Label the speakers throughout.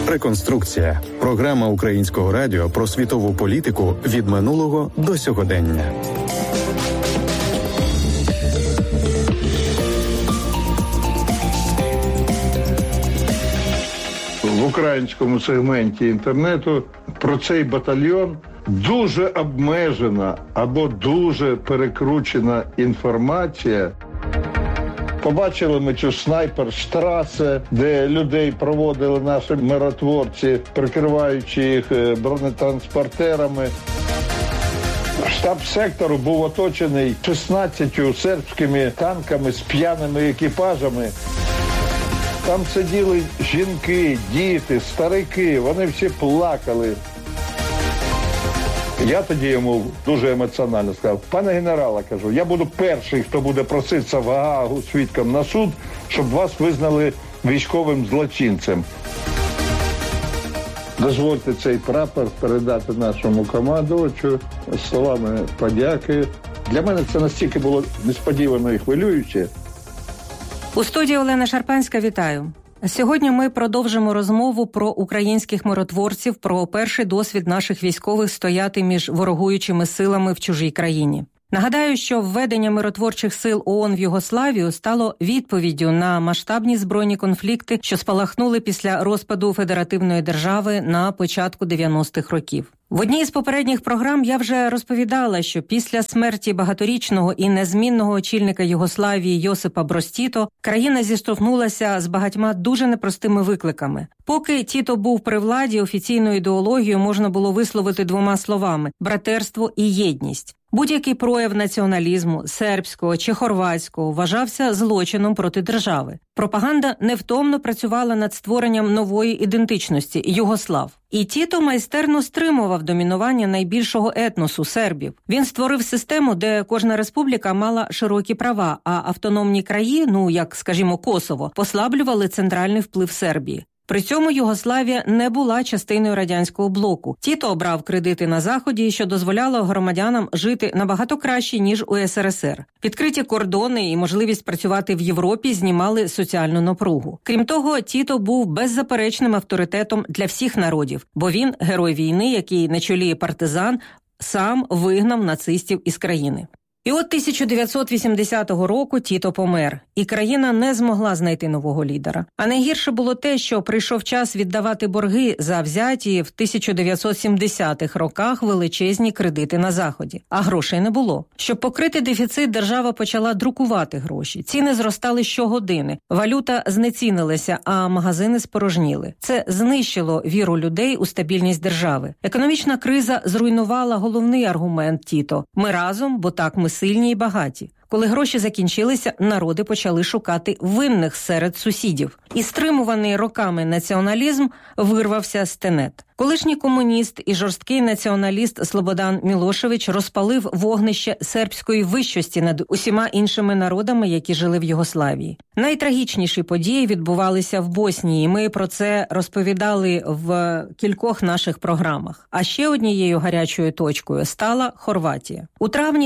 Speaker 1: Реконструкція. Програма Українського радіо про світову політику від минулого до сьогодення.
Speaker 2: В українському сегменті інтернету про цей батальйон дуже обмежена або дуже перекручена інформація. Побачили ми цю снайпер-штрасе, де людей проводили наші миротворці, прикриваючи їх бронетранспортерами. Штаб сектору був оточений 16 сербськими танками з п'яними екіпажами. Там сиділи жінки, діти, старики, вони всі плакали. Я тоді йому дуже емоціонально сказав: пане генерале, кажу, я буду перший, хто буде проситися в Гаагу свідком на суд, щоб вас визнали військовим злочинцем. Дозвольте цей прапор передати нашому командувачу словами подяки. Для мене це настільки було несподівано і хвилююче.
Speaker 3: У студії Олена Шарпанська, вітаю. Сьогодні ми продовжимо розмову про українських миротворців, про перший досвід наших військових стояти між ворогуючими силами в чужій країні. Нагадаю, що введення миротворчих сил ООН в Югославію стало відповіддю на масштабні збройні конфлікти, що спалахнули після розпаду федеративної держави на початку 90-х років. В одній з попередніх програм я вже розповідала, що після смерті багаторічного і незмінного очільника Югославії Йосипа Броз Тіто країна зіштовхнулася з багатьма дуже непростими викликами. Поки Тіто був при владі, офіційну ідеологію можна було висловити двома словами – братерство і єдність. Будь-який прояв націоналізму, сербського чи хорватського, вважався злочином проти держави. Пропаганда невтомно працювала над створенням нової ідентичності – югослав. І Тіто майстерно стримував домінування найбільшого етносу – сербів. Він створив систему, де кожна республіка мала широкі права, а автономні краї, як, скажімо, Косово, послаблювали центральний вплив Сербії. При цьому Югославія не була частиною радянського блоку. Тіто обрав кредити на Заході, що дозволяло громадянам жити набагато краще, ніж у СРСР. Відкриті кордони і можливість працювати в Європі знімали соціальну напругу. Крім того, Тіто був беззаперечним авторитетом для всіх народів, бо він – герой війни, який на чолі партизан сам вигнав нацистів із країни. І от 1980 року Тіто помер, і країна не змогла знайти нового лідера. А найгірше було те, що прийшов час віддавати борги за взяті в 1970-х роках величезні кредити на Заході. А грошей не було. Щоб покрити дефіцит, держава почала друкувати гроші. Ціни зростали щогодини, валюта знецінилася, а магазини спорожніли. Це знищило віру людей у стабільність держави. Економічна криза зруйнувала головний аргумент Тіто – ми разом, бо так ми сильні і багаті. Коли гроші закінчилися, народи почали шукати винних серед сусідів. І стримуваний роками націоналізм вирвався з тенет. Колишній комуніст і жорсткий націоналіст Слободан Мілошевич розпалив вогнище сербської вищості над усіма іншими народами, які жили в Югославії. Найтрагічніші події відбувалися в Боснії, і ми про це розповідали в кількох наших програмах. А ще однією гарячою точкою стала Хорватія. У травні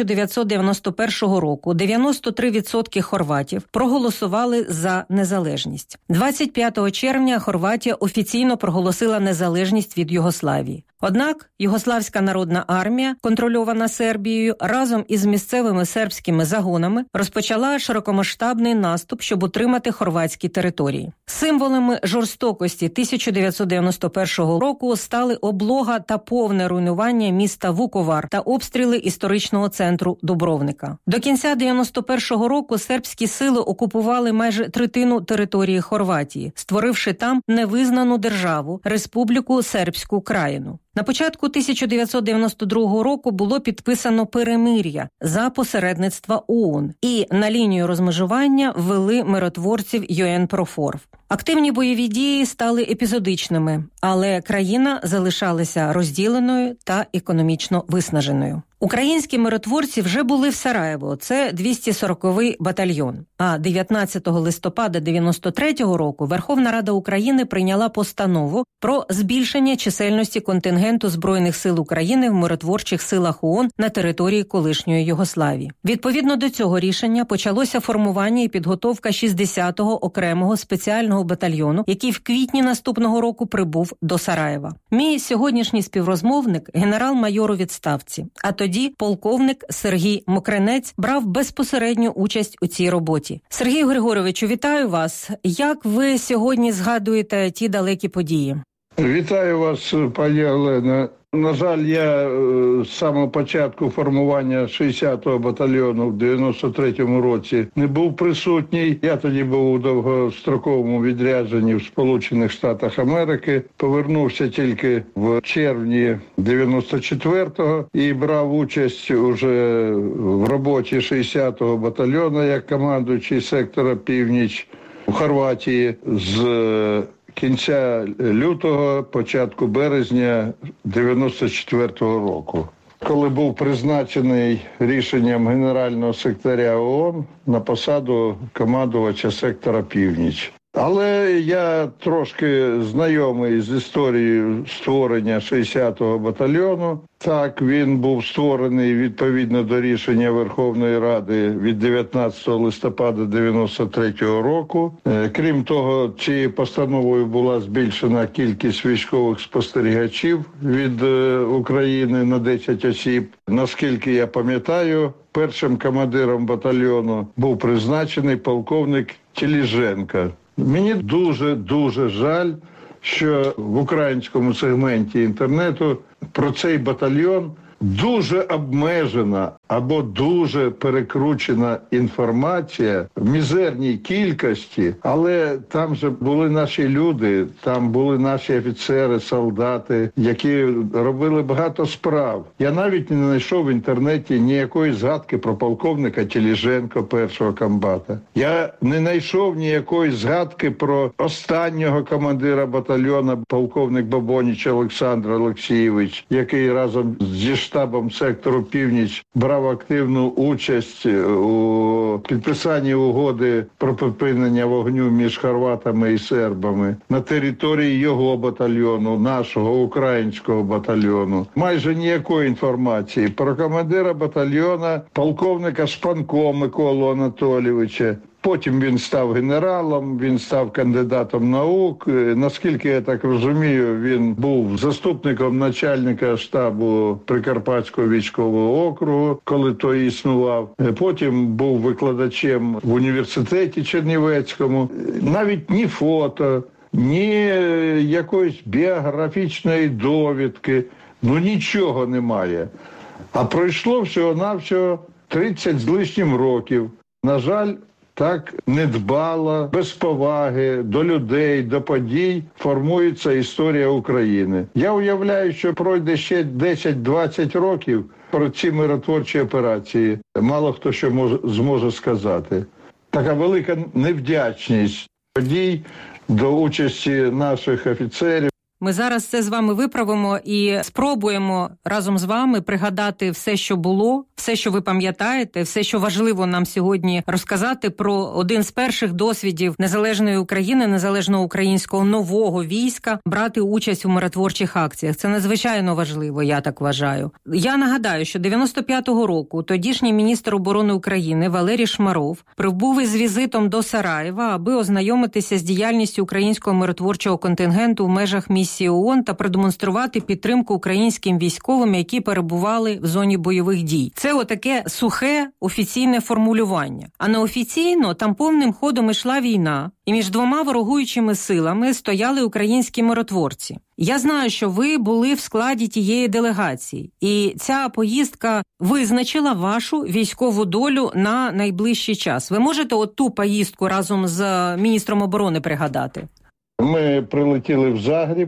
Speaker 3: 1991 року 93% хорватів проголосували за незалежність. 25 червня Хорватія офіційно проголосила незалежність від Югославії. Однак Югославська народна армія, контрольована Сербією, разом із місцевими сербськими загонами розпочала широкомасштабний наступ, щоб утримати хорватські території. Символами жорстокості 1991 року стали облога та повне руйнування міста Вуковар та обстріли історичного центру Дубровника. До кінця 91 року сербські сили окупували майже третину території Хорватії, створивши там невизнану державу – Республіку Сербську Країну. На початку 1992 року було підписано перемир'я за посередництва ООН, і на лінію розмежування ввели миротворців ЮНПРОФОР. Активні бойові дії стали епізодичними, але країна залишалася розділеною та економічно виснаженою. Українські миротворці вже були в Сараєво, це 240-й батальйон. А 19 листопада 93-го року Верховна Рада України прийняла постанову про збільшення чисельності контингенту Збройних сил України в миротворчих силах ООН на території колишньої Югославії. Відповідно до цього рішення почалося формування і підготовка 60-го окремого спеціального батальйону, який в квітні наступного року прибув до Сараєва. Мій сьогоднішній співрозмовник – генерал-майор у відставці, а тоді полковник Сергій Мокринець брав безпосередню участь у цій роботі. Сергію Григоровичу, вітаю вас. Як ви сьогодні згадуєте ті далекі події?
Speaker 2: Вітаю вас, пані Олена. На жаль, я з самого початку формування 60-го батальйону в 93-му році не був присутній. Я тоді був у довгостроковому відрядженні в Сполучених Штатах Америки. Повернувся тільки в червні 94-го і брав участь уже в роботі 60-го батальйону як командуючий сектора «Північ» в Хорватії з кінця лютого, початку березня 94-го року, коли був призначений рішенням генерального секретаря ООН на посаду командувача сектора «Північ». Але я трошки знайомий з історією створення 60-го батальйону. Так, він був створений відповідно до рішення Верховної Ради від 19 листопада 93-го року. Крім того, цією постановою була збільшена кількість військових спостерігачів від України на 10 осіб. Наскільки я пам'ятаю, першим командиром батальйону був призначений полковник Теліженко. Мені дуже жаль, що в українському сегменті інтернету про цей батальйон дуже обмежена або дуже перекручена інформація в мізерній кількості, але там же були наші люди, там були наші офіцери, солдати, які робили багато справ. Я навіть не знайшов в інтернеті ніякої згадки про полковника Теліженко, першого комбата. Я не знайшов ніякої згадки про останнього командира батальйону, полковник Бабоніч Олександр Олексійович, який разом зі штабом сектору «Північ» брав активну участь у підписанні угоди про припинення вогню між хорватами і сербами на території його батальйону, нашого українського батальйону. Майже ніякої інформації про командира батальйону, полковника Шпанко Миколу Анатолійовича. Потім він став генералом, він став кандидатом наук. Наскільки я так розумію, він був заступником начальника штабу Прикарпатського військового округу, коли той існував. Потім був викладачем в університеті Чернівецькому. Навіть ні фото, ні якоїсь біографічної довідки, нічого немає. А пройшло всього-навсього 30 з лишнім років. На жаль, так недбало, без поваги до людей, до подій формується історія України. Я уявляю, що пройде ще 10-20 років про ці миротворчі операції. Мало хто що зможе сказати. Така велика невдячність подій до участі наших офіцерів.
Speaker 3: Ми зараз це з вами виправимо і спробуємо разом з вами пригадати все, що було, все, що ви пам'ятаєте, все, що важливо нам сьогодні розказати про один з перших досвідів незалежної України, незалежного українського нового війська, брати участь у миротворчих акціях. Це надзвичайно важливо, я так вважаю. Я нагадаю, що 95-го року тодішній міністр оборони України Валерій Шмаров прибув із візитом до Сараєва, аби ознайомитися з діяльністю українського миротворчого контингенту в межах місії ООН та продемонструвати підтримку українським військовим, які перебували в зоні бойових дій. Це отаке сухе офіційне формулювання. А неофіційно там повним ходом йшла війна, і між двома ворогуючими силами стояли українські миротворці. Я знаю, що ви були в складі тієї делегації, і ця поїздка визначила вашу військову долю на найближчий час. Ви можете от ту поїздку разом з міністром оборони пригадати?
Speaker 2: Ми прилетіли в Загріб,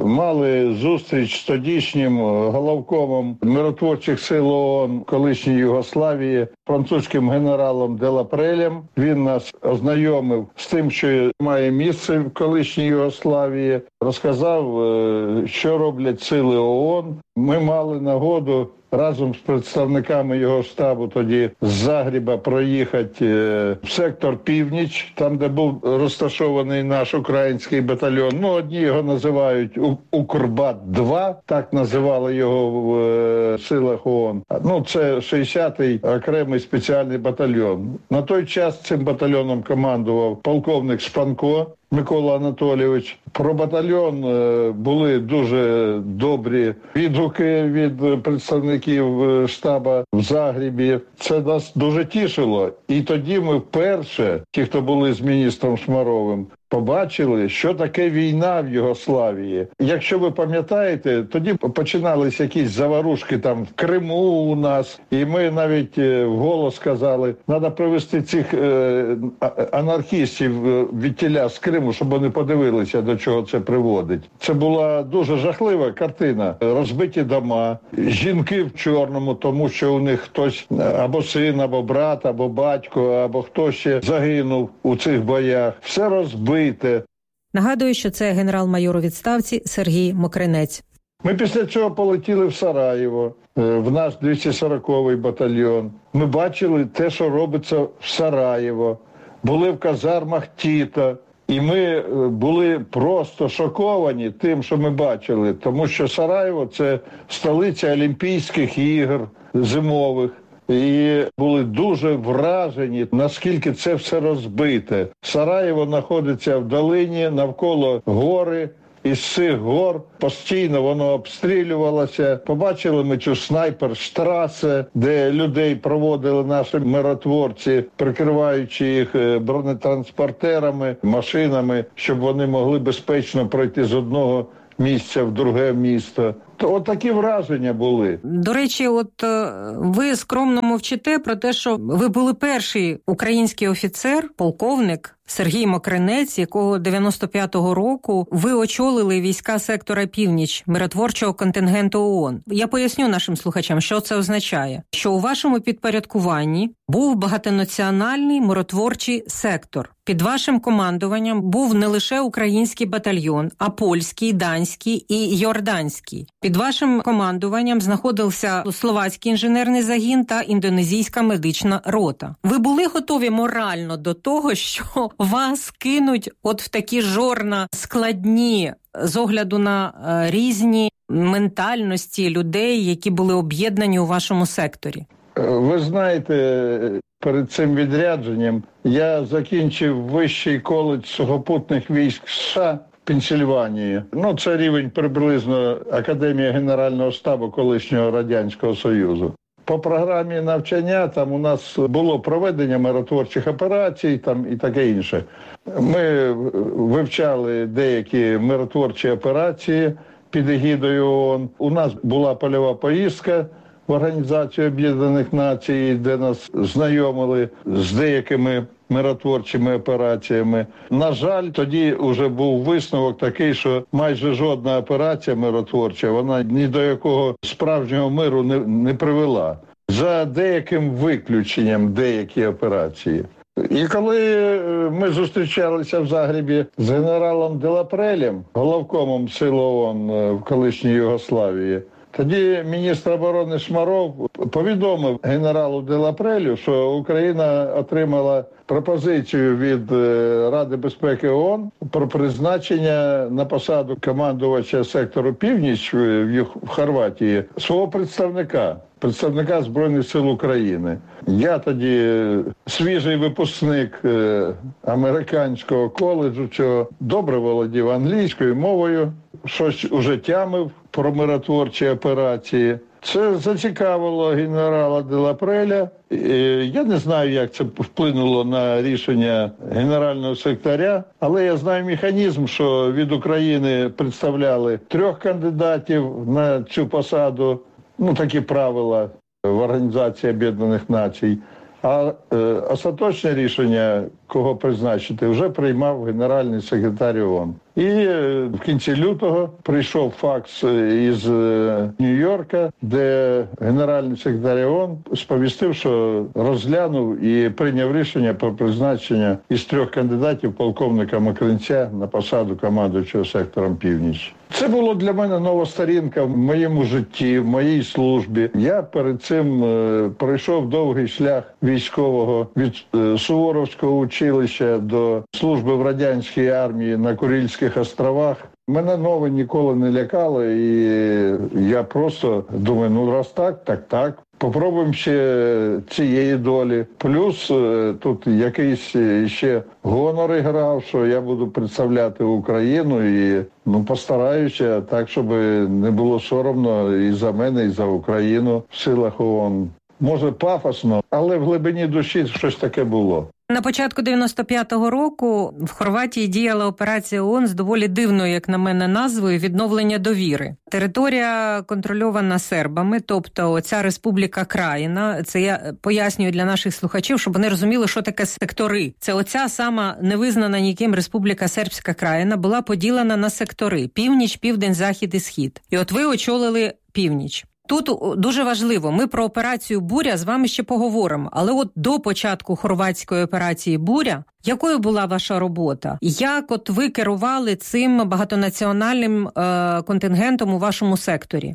Speaker 2: мали зустріч з тодішнім головкомом миротворчих сил ООН колишньої Югославії, французьким генералом Делапрелем. Він нас ознайомив з тим, що має місце в колишній Югославії, розказав, що роблять сили ООН. Ми мали нагоду разом з представниками його штабу тоді з Загріба проїхати в сектор Північ, там, де був розташований наш український батальйон. Ну, одні його називають Укрбат-2, так називали його в силах ООН. Ну, це 60-й окремий спеціальний батальйон. На той час цим батальйоном командував полковник Шпанко Микола Анатолійович. Про батальйон були дуже добрі відгуки від представників штаба в Загребі. Це нас дуже тішило. І тоді ми вперше, ті, хто були з міністром Шмаровим, побачили, що таке війна в Югославії. Якщо ви пам'ятаєте, тоді починались якісь заварушки там в Криму у нас, і ми навіть вголос сказали, треба привезти цих анархістів відтіля з Криму, щоб вони подивилися, до чого це приводить. Це була дуже жахлива картина. Розбиті дома, жінки в чорному, тому що у них хтось або син, або брат, або батько, або хто ще загинув у цих боях. Все розбите.
Speaker 3: Нагадую, що це генерал-майор у відставці Сергій Мокринець.
Speaker 2: Ми після цього полетіли в Сараєво, в наш 240-й батальйон. Ми бачили те, що робиться в Сараєво. Були в казармах Тіта. І ми були просто шоковані тим, що ми бачили. Тому що Сараєво – це столиця Олімпійських ігор зимових. І були дуже вражені, наскільки це все розбите. Сараєво знаходиться в долині, навколо гори. Із цих гор постійно воно обстрілювалося. Побачили ми цю снайпер-штрасе, де людей проводили наші миротворці, прикриваючи їх бронетранспортерами, машинами, щоб вони могли безпечно пройти з одного місця в друге місто. От такі враження були.
Speaker 3: До речі, ви скромно мовчите про те, що ви були перший український офіцер, полковник Сергій Мокринець, якого 95-го року ви очолили війська сектора Північ миротворчого контингенту ООН. Я поясню нашим слухачам, що це означає. Що у вашому підпорядкуванні був багатонаціональний миротворчий сектор. Під вашим командуванням був не лише український батальйон, а польський, данський і йорданський. Під вашим командуванням знаходився словацький інженерний загін та індонезійська медична рота. Ви були готові морально до того, що вас кинуть от в такі жорна складні з огляду на різні ментальності людей, які були об'єднані у вашому секторі?
Speaker 2: Ви знаєте, перед цим відрядженням я закінчив Вищий коледж сухопутних військ США в Пенсільванії. Це рівень приблизно Академія Генерального штабу колишнього Радянського Союзу. По програмі навчання там у нас було проведення миротворчих операцій там і таке інше. Ми вивчали деякі миротворчі операції під егідою ООН. У нас була польова поїздка в Організацію Об'єднаних Націй, де нас знайомили з деякими миротворчими операціями. На жаль, тоді вже був висновок такий, що майже жодна операція миротворча, вона ні до якого справжнього миру не привела. За деяким виключенням деякі операції. І коли ми зустрічалися в Загребі з генералом Делапрелем, головкомом сил ООН в колишній Югославії, тоді міністр оборони Шмаров повідомив генералу Делапрелю, що Україна отримала пропозицію від Ради безпеки ООН про призначення на посаду командувача сектору Північ в Хорватії свого представника Збройних сил України. Я тоді свіжий випускник американського коледжу, що добре володів англійською мовою, щось уже тямив про миротворчі операції. Це зацікавило генерала Делапреля. Я не знаю, як це вплинуло на рішення генерального секретаря, але я знаю механізм, що від України представляли 3 кандидатів на цю посаду. Такі правила в Організації Об'єднаних Націй. А остаточне рішення, кого призначити, вже приймав генеральний секретар ООН. І в кінці лютого прийшов факс із Нью-Йорка, де генеральний секретар ООН сповістив, що розглянув і прийняв рішення про призначення із 3 кандидатів полковника Макринця на посаду командуючого сектором «Північ». Це було для мене нова сторінка в моєму житті, в моїй службі. Я перед цим пройшов довгий шлях військового від Суворовського училища до служби в радянській армії на Курильських островах. Мене нове ніколи не лякало, і я просто думаю, ну раз так. Попробуємо ще цієї долі. Плюс тут якийсь ще гонор грав, що я буду представляти Україну і постараюся так, щоб не було соромно і за мене, і за Україну в силах ООН. Може пафосно, але в глибині душі щось таке було.
Speaker 3: На початку 95-го року в Хорватії діяла операція ООН з доволі дивною, як на мене, назвою «Відновлення довіри». Територія контрольована сербами, тобто ця республіка Країна, це я пояснюю для наших слухачів, щоб вони розуміли, що таке сектори. Це оця сама невизнана ніким республіка Сербська Країна була поділена на сектори – північ, південь, захід і схід. І от ви очолили північ. Тут дуже важливо, ми про операцію «Буря» з вами ще поговоримо, але от до початку хорватської операції «Буря» якою була ваша робота? Як от ви керували цим багатонаціональним контингентом у вашому секторі?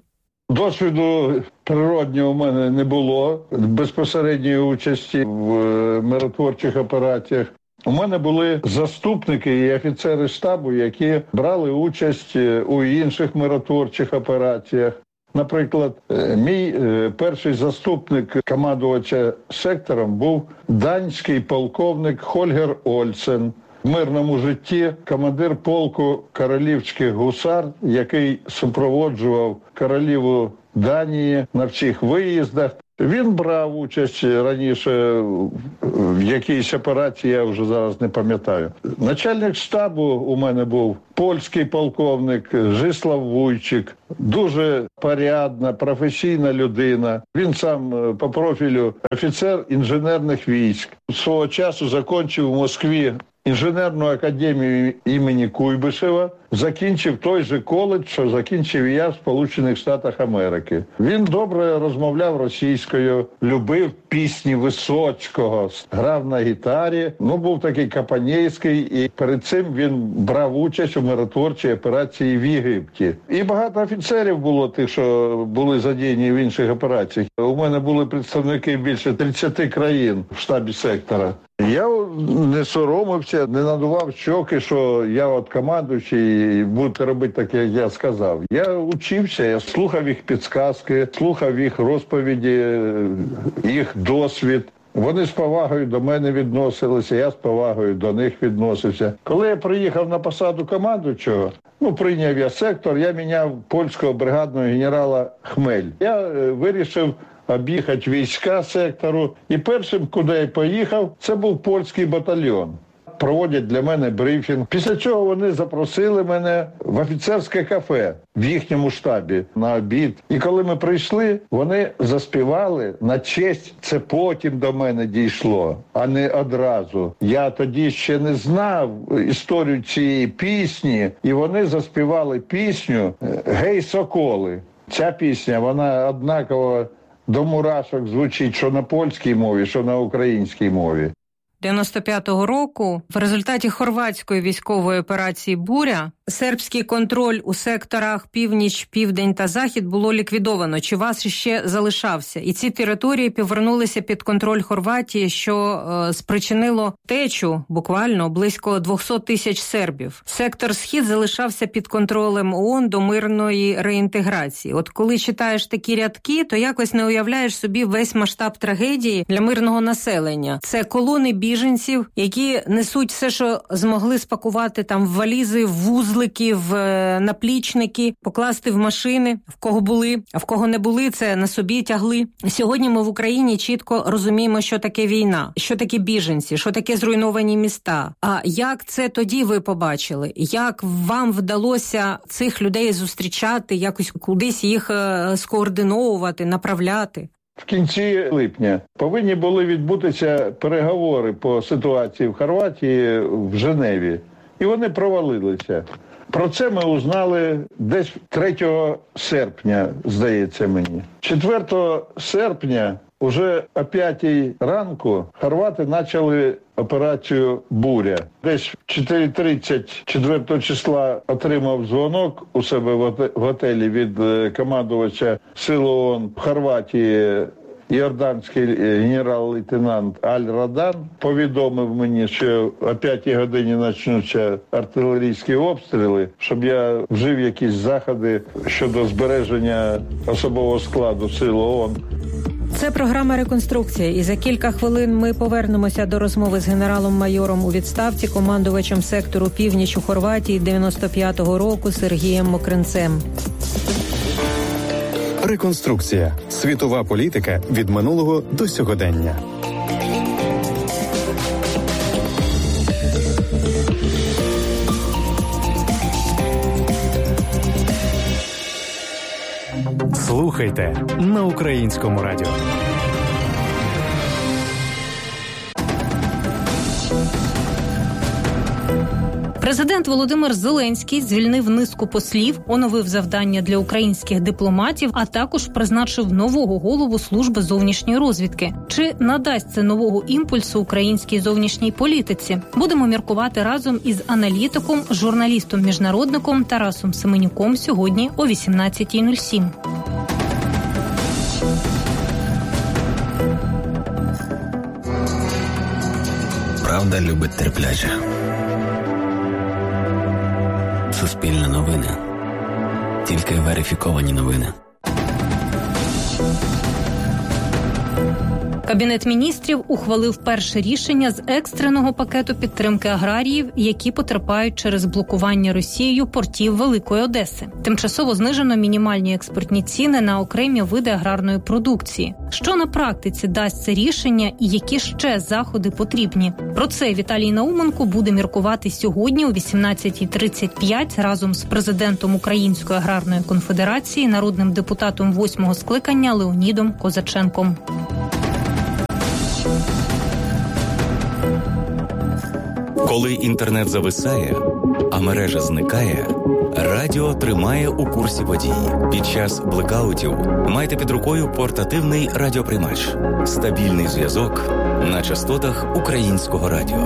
Speaker 2: Досвіду природнього у мене не було, безпосередньої участі в миротворчих операціях. У мене були заступники і офіцери штабу, які брали участь у інших миротворчих операціях. Наприклад, мій перший заступник командувача сектором був данський полковник Хольгер Ольсен. В мирному житті командир полку королівських гусар, який супроводжував короліву Данії на всіх виїздах. Він брав участь раніше в якійсь операції, я вже зараз не пам'ятаю. Начальник штабу у мене був польський полковник Жислав Вуйчик. Дуже порядна, професійна людина. Він сам по профілю офіцер інженерних військ. Свого часу закінчив у Москві інженерну академію імені Куйбишева, закінчив той же коледж, що закінчив я в Сполучених Штатах Америки. Він добре розмовляв російською, любив пісні Висоцького, грав на гітарі, був такий капанейський, і перед цим він брав участь у миротворчій операції в Єгипті. І багато офіцерів було тих, що були задіяні в інших операціях. У мене були представники більше 30 країн в штабі сектора. Я не соромився, не надував щоки, що я от командуючий і буду робити так, як я сказав. Я учився, я слухав їх підсказки, слухав їх розповіді, їх досвід. Вони з повагою до мене відносилися, я з повагою до них відносився. Коли я приїхав на посаду командуючого, прийняв я сектор, я міняв польського бригадного генерала Хмель. Я вирішив об'їхати війська сектору. І першим, куди я поїхав, це був польський батальйон. Проводять для мене брифінг. Після чого вони запросили мене в офіцерське кафе в їхньому штабі на обід. І коли ми прийшли, вони заспівали на честь, це потім до мене дійшло, а не одразу. Я тоді ще не знав історію цієї пісні, і вони заспівали пісню «Гей, соколи». Ця пісня, вона однаково до мурашок звучить, що на польській мові, що на українській мові.
Speaker 3: 95-го року в результаті хорватської військової операції «Буря» сербський контроль у секторах північ, південь та захід було ліквідовано. Чи вас ще залишався? І ці території повернулися під контроль Хорватії, що спричинило втечу буквально близько 200 тисяч сербів. Сектор Схід залишався під контролем ООН до мирної реінтеграції. От коли читаєш такі рядки, то якось не уявляєш собі весь масштаб трагедії для мирного населення. Це колони біженців, які несуть все, що змогли спакувати там в валізи, в вузлики, в наплічники, покласти в машини, в кого були, а в кого не були, це на собі тягли. Сьогодні ми в Україні чітко розуміємо, що таке війна, що таке біженці, що таке зруйновані міста. А як це тоді ви побачили? Як вам вдалося цих людей зустрічати, якось кудись їх скоординовувати, направляти?
Speaker 2: В кінці липня повинні були відбутися переговори по ситуації в Хорватії в Женеві. І вони провалилися. Про це ми узнали десь 3 серпня, здається мені. 4 серпня уже о 5 ранку хорвати почали операцію «Буря». Десь в 4:30 4 числа отримав дзвонок у себе в готелі від командувача Сил ООН в Хорватії. Йорданський генерал-лейтенант Аль-Радан повідомив мені, що о 5 годині почнуться артилерійські обстріли, щоб я вжив якісь заходи щодо збереження особового складу Сил ООН.
Speaker 3: Це програма «Реконструкція», і за кілька хвилин ми повернемося до розмови з генералом-майором у відставці, командувачем сектору «Північ» у Хорватії 95-го року Сергієм Мокринцем.
Speaker 1: Реконструкція. Світова політика від минулого до сьогодення. Слухайте на Українському радіо.
Speaker 4: Президент Володимир Зеленський звільнив низку послів, оновив завдання для українських дипломатів, а також призначив нового голову служби зовнішньої розвідки. Чи надасть це нового імпульсу українській зовнішній політиці? Будемо міркувати разом із аналітиком, журналістом-міжнародником Тарасом Семенюком сьогодні о 18:07.
Speaker 5: Правда любить терпляче. Суспільне новини. Тільки верифіковані новини.
Speaker 4: Кабінет міністрів ухвалив перше рішення з екстреного пакету підтримки аграріїв, які потерпають через блокування Росією портів Великої Одеси. Тимчасово знижено мінімальні експортні ціни на окремі види аграрної продукції. Що на практиці дасть це рішення і які ще заходи потрібні? Про це Віталій Науменко буде міркувати сьогодні о 18:35 разом з президентом Української аграрної конфедерації, народним депутатом 8-го скликання Леонідом Козаченком.
Speaker 6: Коли інтернет зависає, а мережа зникає, радіо тримає у курсі подій. Під час блекаутів майте під рукою портативний радіоприймач. Стабільний зв'язок на частотах Українського радіо.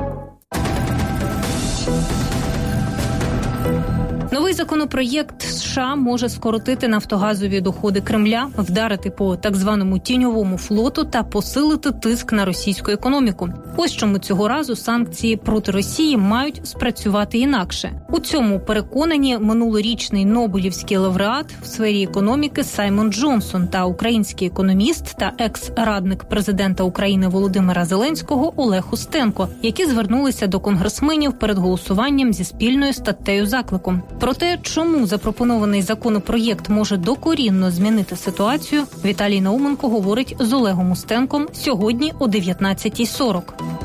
Speaker 4: Новий законопроєкт США може скоротити нафтогазові доходи Кремля, вдарити по так званому тіньовому флоту та посилити тиск на російську економіку. Ось чому цього разу санкції проти Росії мають спрацювати інакше. У цьому переконані минулорічний Нобелівський лауреат в сфері економіки Саймон Джонсон та український економіст та екс-радник президента України Володимира Зеленського Олег Устенко, які звернулися до конгресменів перед голосуванням зі спільною статтею заклику. Про те, чому запропонований законопроєкт може докорінно змінити ситуацію, Віталій Науменко говорить з Олегом Устенком сьогодні о 19:40.